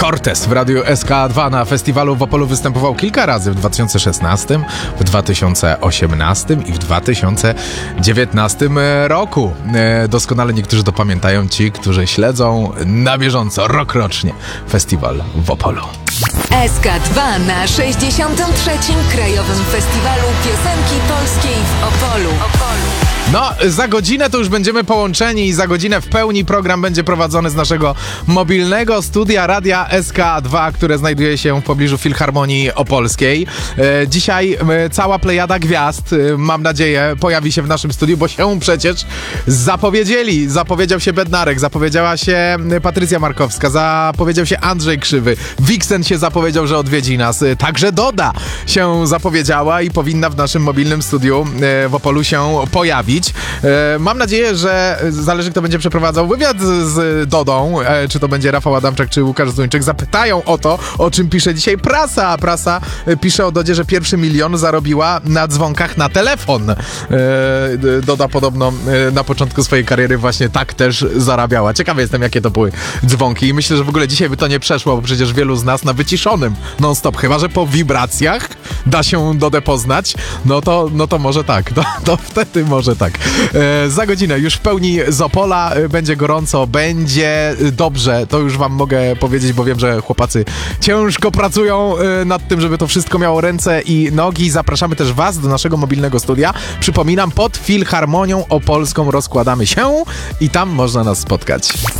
Cortez w Radiu SK2 na festiwalu w Opolu występował kilka razy w 2016, w 2018 i w 2019 roku. Doskonale niektórzy to pamiętają, ci, którzy śledzą na bieżąco, rokrocznie festiwal w Opolu. SK2 na 63. Krajowym Festiwalu Piosenki Polskiej w Opolu. No, za godzinę to już będziemy połączeni i za godzinę w pełni program będzie prowadzony z naszego mobilnego studia Radia SK2, które znajduje się w pobliżu Filharmonii Opolskiej. Dzisiaj cała plejada gwiazd, mam nadzieję, pojawi się w naszym studiu, bo się przecież zapowiedzieli. Zapowiedział się Bednarek, zapowiedziała się Patrycja Markowska, zapowiedział się Andrzej Krzywy, Wiksen się zapowiedział, że odwiedzi nas, także Doda się zapowiedziała i powinna w naszym mobilnym studiu w Opolu się pojawić. Mam nadzieję, że zależy, kto będzie przeprowadzał wywiad z Dodą, czy to będzie Rafał Adamczak, czy Łukasz Zduńczyk, zapytają o to, o czym pisze dzisiaj prasa. Prasa pisze o Dodzie, że pierwszy 1 milion zarobiła na dzwonkach na telefon. Doda podobno na początku swojej kariery właśnie tak też zarabiała. Ciekawy jestem, jakie to były dzwonki i myślę, że w ogóle dzisiaj by to nie przeszło, bo przecież wielu z nas na wyciszonym non-stop, chyba że po wibracjach da się Dodę poznać, no to może tak, to wtedy może tak. Za godzinę już w pełni z Opola, będzie gorąco, będzie dobrze, to już wam mogę powiedzieć, bo wiem, że chłopacy ciężko pracują nad tym, żeby to wszystko miało ręce i nogi. Zapraszamy też was do naszego mobilnego studia. Przypominam, pod Filharmonią Opolską rozkładamy się i tam można nas spotkać.